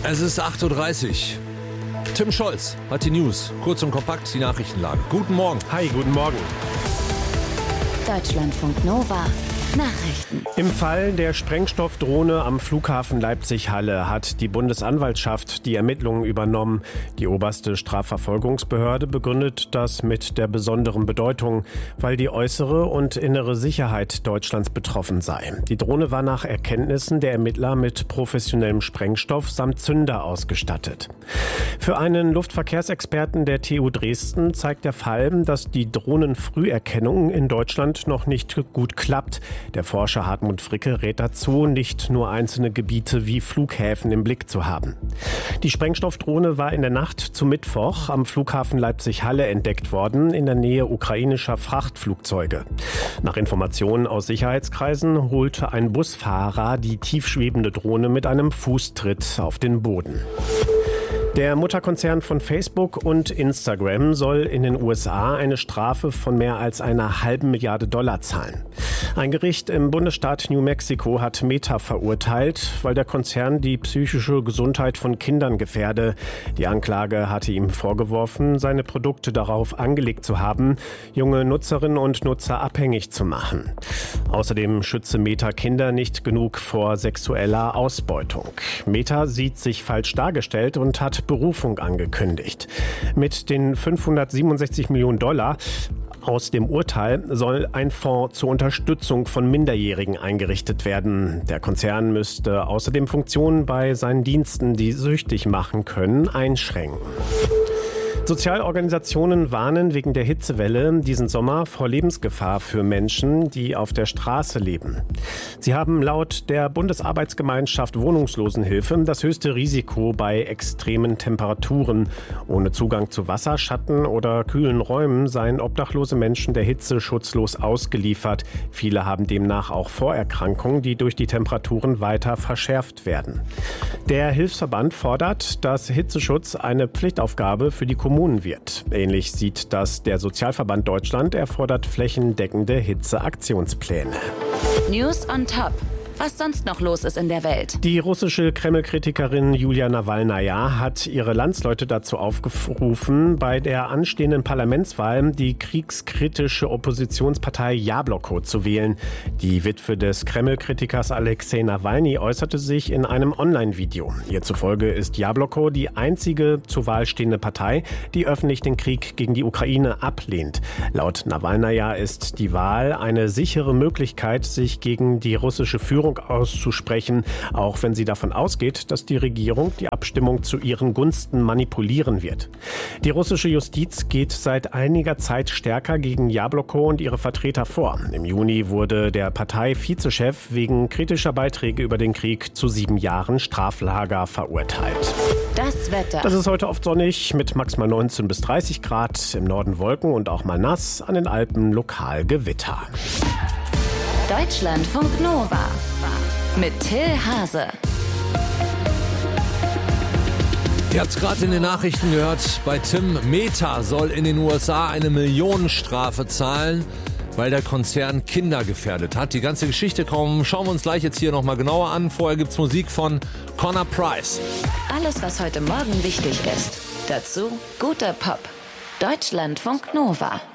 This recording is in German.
Es ist 8:30 Uhr. Tim Scholz hat die News. Kurz und kompakt die Nachrichtenlage. Guten Morgen. Hi, guten Morgen. Deutschlandfunk Nova. Nachrichten. Im Fall der Sprengstoffdrohne am Flughafen Leipzig-Halle hat die Bundesanwaltschaft die Ermittlungen übernommen. Die oberste Strafverfolgungsbehörde begründet das mit der besonderen Bedeutung, weil die äußere und innere Sicherheit Deutschlands betroffen sei. Die Drohne war nach Erkenntnissen der Ermittler mit professionellem Sprengstoff samt Zünder ausgestattet. Für einen Luftverkehrsexperten der TU Dresden zeigt der Fall, dass die Drohnenfrüherkennung in Deutschland noch nicht gut klappt. Der Forscher Hartmut Fricke rät dazu, nicht nur einzelne Gebiete wie Flughäfen im Blick zu haben. Die Sprengstoffdrohne war in der Nacht zu Mittwoch am Flughafen Leipzig-Halle entdeckt worden, in der Nähe ukrainischer Frachtflugzeuge. Nach Informationen aus Sicherheitskreisen holte ein Busfahrer die tiefschwebende Drohne mit einem Fußtritt auf den Boden. Der Mutterkonzern von Facebook und Instagram soll in den USA eine Strafe von mehr als $1,5 Milliarden zahlen. Ein Gericht im Bundesstaat New Mexico hat Meta verurteilt, weil der Konzern die psychische Gesundheit von Kindern gefährde. Die Anklage hatte ihm vorgeworfen, seine Produkte darauf angelegt zu haben, junge Nutzerinnen und Nutzer abhängig zu machen. Außerdem schütze Meta Kinder nicht genug vor sexueller Ausbeutung. Meta sieht sich falsch dargestellt und hat Berufung angekündigt. Mit den $567 Millionen aus dem Urteil soll ein Fonds zur Unterstützung von Minderjährigen eingerichtet werden. Der Konzern müsste außerdem Funktionen bei seinen Diensten, die süchtig machen können, einschränken. Sozialorganisationen warnen wegen der Hitzewelle diesen Sommer vor Lebensgefahr für Menschen, die auf der Straße leben. Sie haben laut der Bundesarbeitsgemeinschaft Wohnungslosenhilfe das höchste Risiko bei extremen Temperaturen. Ohne Zugang zu Wasser, Schatten oder kühlen Räumen seien obdachlose Menschen der Hitze schutzlos ausgeliefert. Viele haben demnach auch Vorerkrankungen, die durch die Temperaturen weiter verschärft werden. Der Hilfsverband fordert, dass Hitzeschutz eine Pflichtaufgabe für die Kommunen wird. Ähnlich sieht das der Sozialverband Deutschland. Er fordert flächendeckende Hitzeaktionspläne. News on Top. Was sonst noch los ist in der Welt. Die russische Kreml-Kritikerin Julia Nawalnaja hat ihre Landsleute dazu aufgerufen, bei der anstehenden Parlamentswahl die kriegskritische Oppositionspartei Jabloko zu wählen. Die Witwe des Kreml-Kritikers Alexei Nawalny äußerte sich in einem Online-Video. Ihr zufolge ist Jabloko die einzige zur Wahl stehende Partei, die öffentlich den Krieg gegen die Ukraine ablehnt. Laut Nawalnaja ist die Wahl eine sichere Möglichkeit, sich gegen die russische Führung auszusprechen, auch wenn sie davon ausgeht, dass die Regierung die Abstimmung zu ihren Gunsten manipulieren wird. Die russische Justiz geht seit einiger Zeit stärker gegen Jabloko und ihre Vertreter vor. Im Juni wurde der Partei-Vizechef wegen kritischer Beiträge über den Krieg zu 7 Jahren Straflager verurteilt. Das Wetter. Das ist heute oft sonnig mit maximal 19 bis 30 Grad, im Norden Wolken und auch mal nass, an den Alpen lokal Gewitter. Deutschlandfunk Nova mit Till Hase. Ihr habt es gerade in den Nachrichten gehört, bei Tim. Meta soll in den USA eine Millionenstrafe zahlen, weil der Konzern Kinder gefährdet hat. Die ganze Geschichte schauen wir uns gleich jetzt hier nochmal genauer an. Vorher gibt's Musik von Connor Price. Alles, was heute Morgen wichtig ist. Dazu guter Pop. Deutschlandfunk Nova.